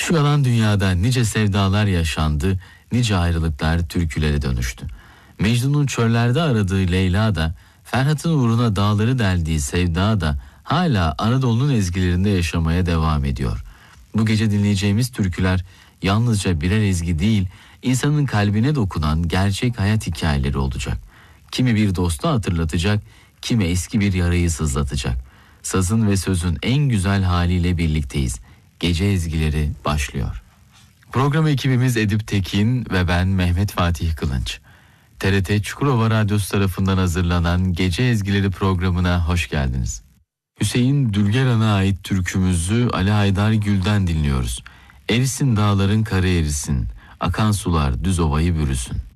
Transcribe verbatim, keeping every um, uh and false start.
Şu yalan dünyada nice sevdalar yaşandı, nice ayrılıklar türkülere dönüştü. Mecnun'un çöllerde aradığı Leyla da, Ferhat'ın uğruna dağları deldiği Sevda da hala Anadolu'nun ezgilerinde yaşamaya devam ediyor. Bu gece dinleyeceğimiz türküler yalnızca birer ezgi değil, insanın kalbine dokunan gerçek hayat hikayeleri olacak. Kimi bir dostu hatırlatacak, kimi eski bir yarayı sızlatacak. Sazın ve sözün en güzel haliyle birlikteyiz. Gece ezgileri başlıyor. Program ekibimiz Edip Tekin ve ben Mehmet Fatih Kılınç. T R T Çukurova Radyosu tarafından hazırlanan Gece Ezgileri programına hoş geldiniz. Hüseyin Dülgeran'a ait türkümüzü Ali Haydar Gül'den dinliyoruz. Erisin dağların karı erisin, akan sular düz ovayı bürüsün.